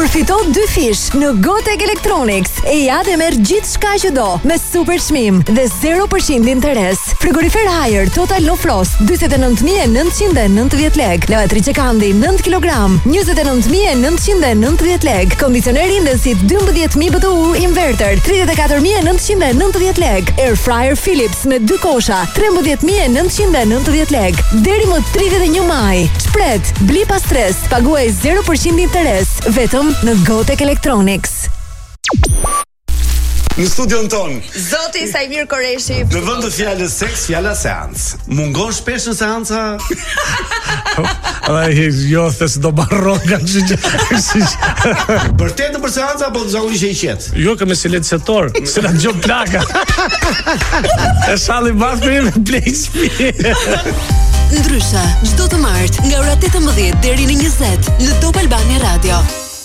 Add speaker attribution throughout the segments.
Speaker 1: Përfito 2 fish në Gotek Electronics e ja dhe merr gjithçka që do me super çmim dhe 0% interes. Frigorifer Haier Total No Frost 49990 lek. Lavatriçe Kandi 9 kg 29990 lek. Kondicioner Indesit 12000 BTU inverter 34990 lek. Air fryer Philips me 2 kosha 13990 lek. Deri më 31 maj. Shpret, bli pa stres, paguaj 0% interes vetëm në Gotek Electronics.
Speaker 2: Në studion ton
Speaker 3: Zoti Sajmir Koreshi.
Speaker 2: Në vend të fjalës seks, fjala seans. Mungon shpesh në seanca?
Speaker 4: Jo, thes do barron nga
Speaker 2: Vërtet në për seanca apo zakonisht e qet?
Speaker 4: Jo, kam silenciator, se na dëgjon plaka. E shalli bashkë me play.
Speaker 1: Ndryshe, çdo të martë nga ora 18 deri në 20 në Top Albania Radio.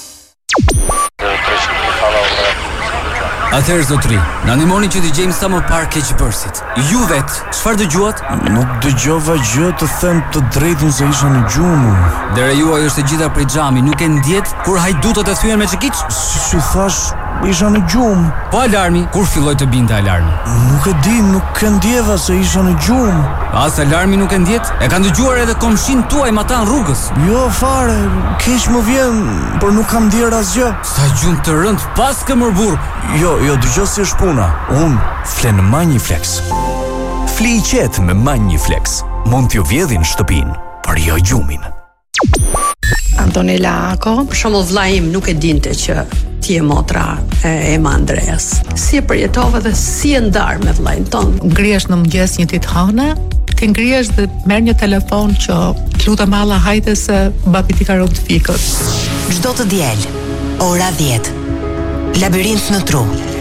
Speaker 5: Atëherë zotri, na ndihmoni që dëgjojmë sa më parë keqbërësit. Ju vet, çfarë dëgjuat?
Speaker 6: Nuk dëgjova gjë, të them të drejtën se isha në gjumë.
Speaker 5: Dera juaj është e gjitha prej xhami, nuk e ndjet kur hajdutët e thyen me çekiç?
Speaker 6: Si thash, isha në gjumë.
Speaker 5: Po alarmi, kur filloi të binte alarmi?
Speaker 6: Nuk e di, nuk e ndjeva se isha në gjumë.
Speaker 5: As alarmi nuk e ndjet? E kanë dëgjuar edhe komshin tuaj ma tan rrugës.
Speaker 6: Jo, fare, keq më vjen, por nuk kam ndier asgjë.
Speaker 5: Sa gjumë të rënd, pas ke mërbur.
Speaker 6: Jo, dëgjoj si është puna. Unë flen Magniflex.
Speaker 7: Fli i qetë me Magniflex. Mund t'ju vjedhin shtëpinë, por jo gjumin.
Speaker 3: Antonella Ako, për shembull vllai im nuk e dinte që ti je motra e Ema Andreas. Si e përjetove dhe si e ndar me vllain ton?
Speaker 8: Ngrihesh në mëngjes një ditë hënë, ti ngrihesh dhe merr një telefon që lutem Allah hajde se babi ti ka rënë fikët.
Speaker 1: Çdo të diel, ora 10. Labirint në tru.